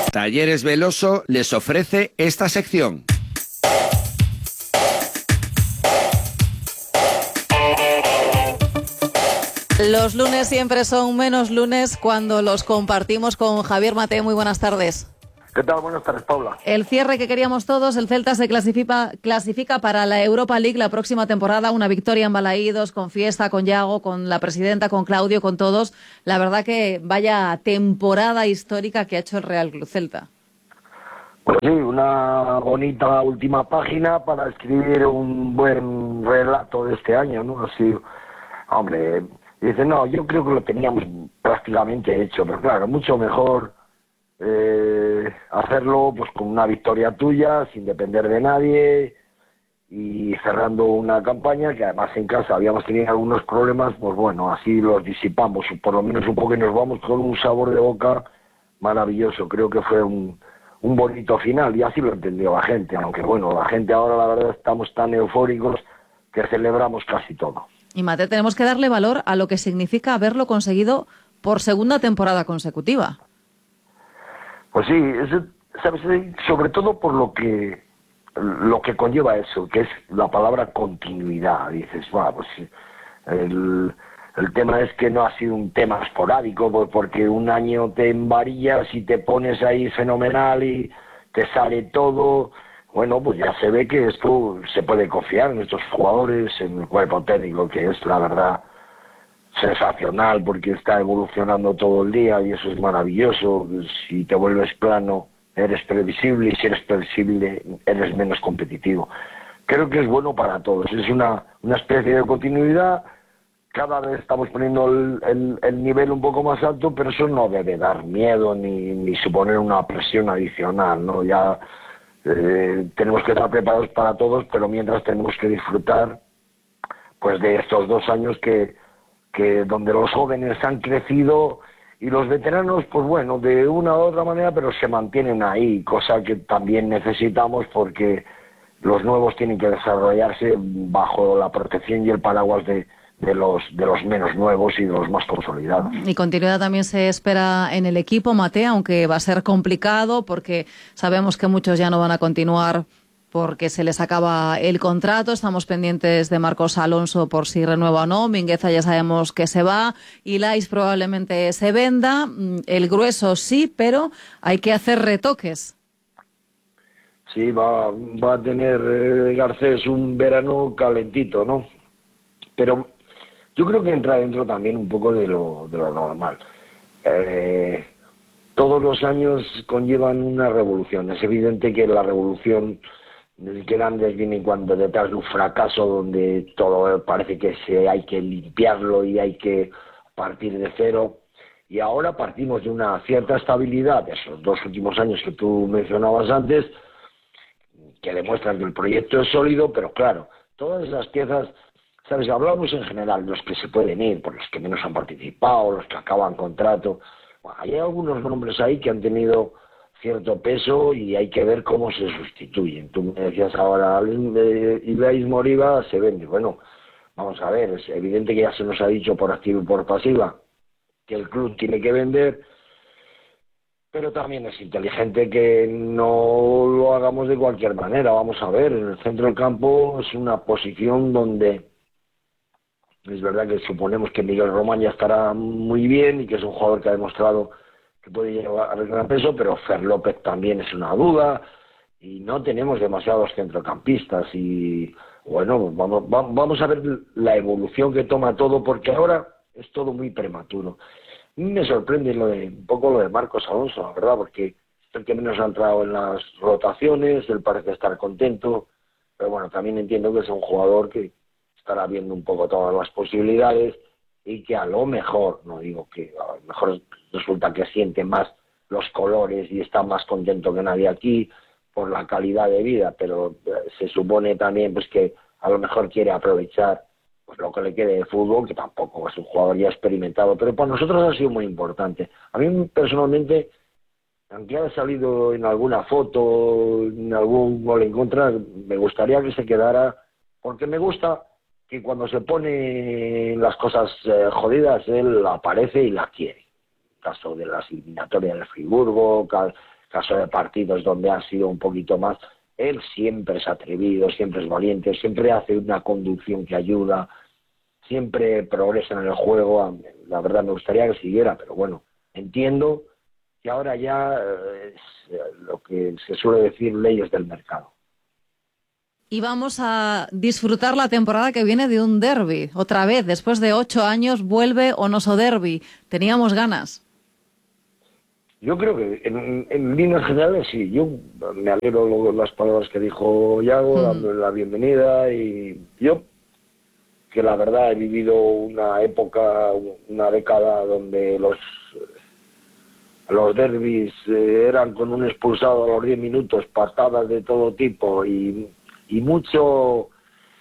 Talleres Veloso les ofrece esta sección. Los lunes siempre son menos lunes cuando los compartimos con Javier Mate. Muy buenas tardes. ¿Qué tal? Buenas tardes, Paula. El cierre que queríamos todos, el Celta se clasifica para la Europa League la próxima temporada. Una victoria en Balaídos, con fiesta, con Yago, con la presidenta, con Claudio, con todos. La verdad que vaya temporada histórica que ha hecho el Real Club Celta. Pues sí, una bonita última página para escribir un buen relato de este año, ¿no? Así, hombre, dice, no, yo creo que lo teníamos prácticamente hecho, pero claro, mucho mejor hacerlo pues con una victoria tuya, sin depender de nadie y cerrando una campaña que además en casa habíamos tenido algunos problemas, pues bueno, así los disipamos, por lo menos un poco, y nos vamos con un sabor de boca maravilloso. Creo que fue un bonito final y así lo entendió la gente, aunque bueno, la gente ahora la verdad estamos tan eufóricos que celebramos casi todo. Y Mate, tenemos que darle valor a lo que significa haberlo conseguido por segunda temporada consecutiva. Pues sí, ¿sabes? Sobre todo por lo que conlleva eso, que es la palabra continuidad. Dices, bueno, pues el tema es que no ha sido un tema esporádico, porque un año te embarillas y te pones ahí fenomenal y te sale todo. Bueno, pues ya se ve que esto se puede confiar en estos jugadores, en el cuerpo técnico, que es la verdad sensacional, porque está evolucionando todo el día y eso es maravilloso. Si te vuelves plano, eres previsible, y si eres previsible, eres menos competitivo. Creo que es bueno para todos, es una especie de continuidad. Cada vez estamos poniendo el nivel un poco más alto, pero eso no debe dar miedo ni suponer una presión adicional, ¿no? Ya tenemos que estar preparados para todos, pero mientras tenemos que disfrutar pues de estos 2 años que donde los jóvenes han crecido y los veteranos, pues bueno, de una u otra manera, pero se mantienen ahí, cosa que también necesitamos porque los nuevos tienen que desarrollarse bajo la protección y el paraguas de los menos nuevos y de los más consolidados. Y continuidad también se espera en el equipo, Mate, aunque va a ser complicado porque sabemos que muchos ya no van a continuar porque se les acaba el contrato. Estamos pendientes de Marcos Alonso por si renueva o no. Mingueza ya sabemos que se va. Ilais probablemente se venda. El grueso sí, pero hay que hacer retoques. Sí, va a tener Garcés un verano calentito, ¿no? Pero yo creo que entra dentro también un poco de lo normal. Todos los años conllevan una revolución. Es evidente que la revolución grandes viene cuando detrás de un fracaso donde todo parece que hay que limpiarlo y hay que partir de cero. Y ahora partimos de una cierta estabilidad de esos 2 últimos años que tú mencionabas antes, que demuestran que el proyecto es sólido, pero claro, todas esas piezas, ¿sabes? Hablamos en general de los que se pueden ir, por los que menos han participado, los que acaban contrato. Bueno, hay algunos nombres ahí que han tenido cierto peso y hay que ver cómo se sustituyen. Tú me decías ahora, Ilais Moriba se vende. Bueno, vamos a ver, es evidente que ya se nos ha dicho por activa y por pasiva que el club tiene que vender, pero también es inteligente que no lo hagamos de cualquier manera. Vamos a ver, en el centro del campo es una posición donde es verdad que suponemos que Miguel Román ya estará muy bien y que es un jugador que ha demostrado que puede llevar el gran peso, pero Fer López también es una duda y no tenemos demasiados centrocampistas y bueno, vamos a ver la evolución que toma todo, porque ahora es todo muy prematuro. A mí me sorprende un poco lo de Marcos Alonso, la verdad, porque es el que menos ha entrado en las rotaciones, él parece estar contento, pero bueno, también entiendo que es un jugador que estará viendo un poco todas las posibilidades y que a lo mejor, no digo que a lo mejor resulta que siente más los colores y está más contento que nadie aquí por la calidad de vida, pero se supone también pues que a lo mejor quiere aprovechar pues lo que le quede de fútbol, que tampoco es un jugador ya experimentado, pero para nosotros ha sido muy importante. A mí personalmente, aunque haya salido en alguna foto, en algún gol en contra, me gustaría que se quedara, porque me gusta que cuando se pone las cosas jodidas, él aparece y la quiere. Caso de las eliminatorias del Friburgo, caso de partidos donde han sido un poquito más, él siempre es atrevido, siempre es valiente, siempre hace una conducción que ayuda, siempre progresa en el juego. La verdad me gustaría que siguiera, pero bueno, entiendo que ahora ya es lo que se suele decir, leyes del mercado. Y vamos a disfrutar la temporada que viene de un derbi. Otra vez, después de 8 años, vuelve Onoso Derbi. Teníamos ganas. Yo creo que en líneas generales sí. Yo me alegro de las palabras que dijo Yago, dándole la bienvenida. Y yo, que la verdad he vivido una época, una década donde los derbis eran con un expulsado a los 10 minutos, patadas de todo tipo y mucho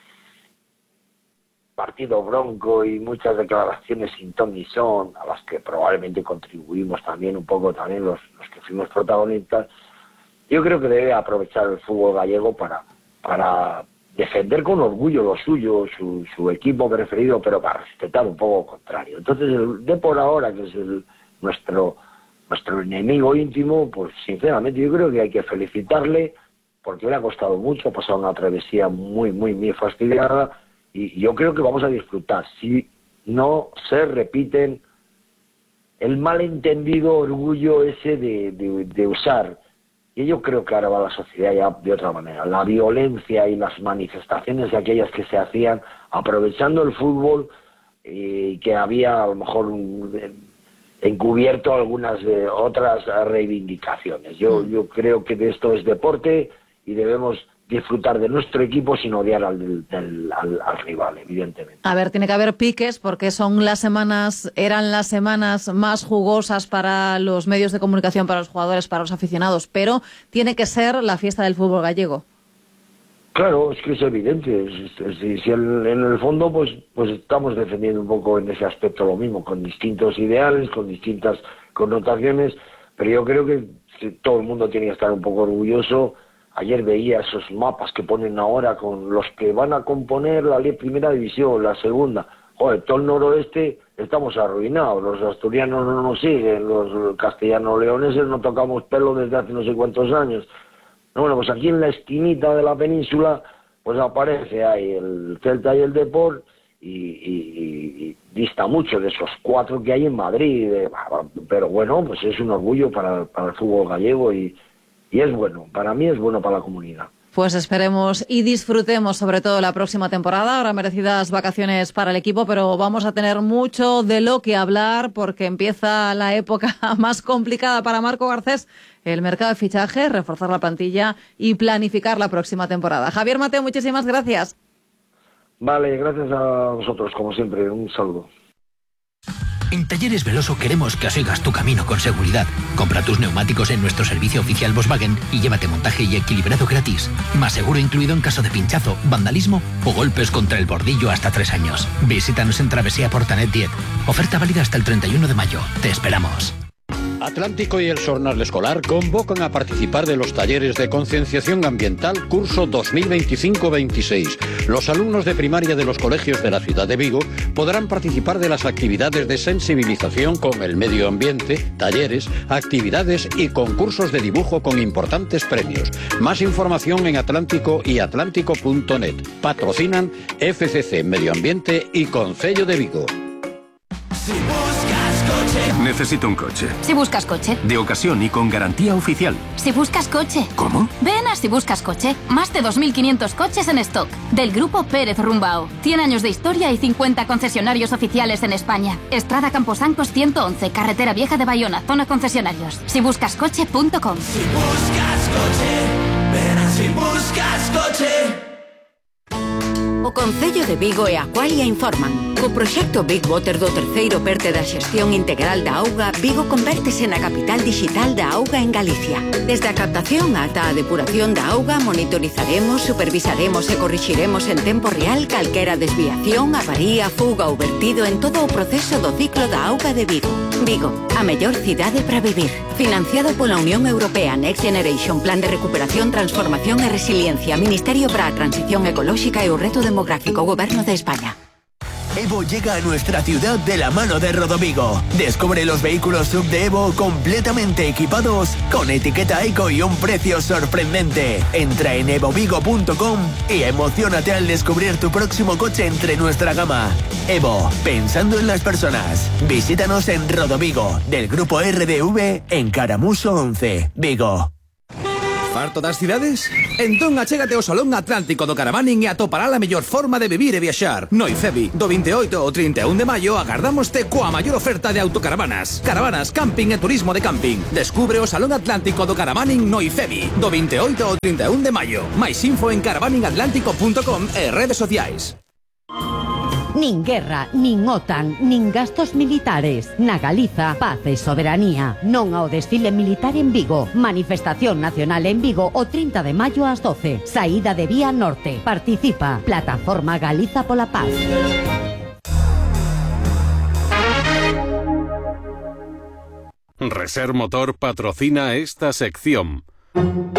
partido bronco y muchas declaraciones sin ton ni son, a las que probablemente contribuimos también un poco también los que fuimos protagonistas. Yo creo que debe aprovechar el fútbol gallego para defender con orgullo lo suyo, su equipo preferido, pero para respetar un poco lo contrario. Entonces, el Depor ahora, que es nuestro enemigo íntimo, pues sinceramente yo creo que hay que felicitarle, porque le ha costado mucho, ha pasado una travesía muy fastidiada, y yo creo que vamos a disfrutar si no se repiten el malentendido orgullo ese de usar, y yo creo que ahora va la sociedad ya de otra manera, la violencia y las manifestaciones de aquellas que se hacían aprovechando el fútbol, que había a lo mejor encubierto algunas otras reivindicaciones. Yo creo que de esto es deporte y debemos disfrutar de nuestro equipo sin odiar al rival, evidentemente. A ver, tiene que haber piques porque eran las semanas más jugosas para los medios de comunicación, para los jugadores, para los aficionados, pero tiene que ser la fiesta del fútbol gallego. Claro, es que es evidente. Si en el fondo pues estamos defendiendo un poco en ese aspecto lo mismo, con distintos ideales, con distintas connotaciones, pero yo creo que todo el mundo tiene que estar un poco orgulloso. Ayer veía esos mapas que ponen ahora con los que van a componer la primera división, la segunda. Joder, todo el noroeste estamos arruinados, los asturianos no nos siguen, los castellano-leoneses no tocamos pelo desde hace no sé cuántos años. Bueno, pues aquí en la esquinita de la península pues aparece ahí el Celta y el Depor y dista mucho de esos 4 que hay en Madrid, pero bueno, pues es un orgullo para el fútbol gallego y es bueno, para mí es bueno para la comunidad. Pues esperemos y disfrutemos sobre todo la próxima temporada. Ahora merecidas vacaciones para el equipo, pero vamos a tener mucho de lo que hablar porque empieza la época más complicada para Marco Garcés, el mercado de fichaje, reforzar la plantilla y planificar la próxima temporada. Javier Mateo, muchísimas gracias. Vale, gracias a vosotros, como siempre. Un saludo. En Talleres Veloso queremos que sigas tu camino con seguridad. Compra tus neumáticos en nuestro servicio oficial Volkswagen y llévate montaje y equilibrado gratis. Más seguro incluido en caso de pinchazo, vandalismo o golpes contra el bordillo hasta 3 años. Visítanos en Travesía Portanet 10. Oferta válida hasta el 31 de mayo. Te esperamos. Atlántico y el Sornal Escolar convocan a participar de los talleres de concienciación ambiental curso 2025-26. Los alumnos de primaria de los colegios de la ciudad de Vigo podrán participar de las actividades de sensibilización con el medio ambiente, talleres, actividades y concursos de dibujo con importantes premios. Más información en Atlántico y atlántico.net. Patrocinan FCC Medio Ambiente y Concello de Vigo. Necesito un coche. Si buscas coche. De ocasión y con garantía oficial. Si buscas coche. ¿Cómo? Ven a Si Buscas Coche. Más de 2.500 coches en stock. Del grupo Pérez Rumbao. 100 años de historia y 50 concesionarios oficiales en España. Estrada Camposancos 111, Carretera Vieja de Bayona, zona concesionarios. SiBuscasCoche.com. Si buscas coche, ven a Si Buscas Coche. O Concello de Vigo e Aqualia informan. Co proxecto Big Water do terceiro perte da xestión integral da auga, Vigo convértese na capital digital da auga en Galicia. Desde a captación ata a depuración da auga, monitorizaremos, supervisaremos e corrixiremos en tempo real calquera desviación, avaría, fuga ou vertido en todo o proceso do ciclo da auga de Vigo. Vigo, a mellor cidade para vivir. Financiado pola Unión Europea Next Generation, Plan de Recuperación, Transformación e Resiliencia, Ministerio para a Transición Ecolóxica e o Reto Demográfico, Goberno de España. Evo llega a nuestra ciudad de la mano de Rodovigo. Descubre los vehículos SUV de Evo completamente equipados con etiqueta eco y un precio sorprendente. Entra en evovigo.com y emociónate al descubrir tu próximo coche entre nuestra gama. Evo, pensando en las personas. Visítanos en Rodovigo, del grupo RDV, en Caramuso 11, Vigo. Farto das cidades? Entón achégate ao Salón Atlántico do Caravaning e atopará a mellor forma de vivir e viaxar. No IFEBI, do 28 ao 31 de maio, agardámoste coa maior oferta de autocaravanas. Caravanas, camping e turismo de camping. Descubre o Salón Atlántico do Caravaning no IFEBI, do 28 ao 31 de maio. Mais info en caravaningatlántico.com e redes sociais. Nin guerra, nin OTAN, nin gastos militares. Na Galiza, paz e soberanía. Non ao desfile militar en Vigo. Manifestación nacional en Vigo o 30 de maio ás 12. Saída de Vía Norte. Participa. Plataforma Galiza pola Paz. Reser Motor patrocina esta sección.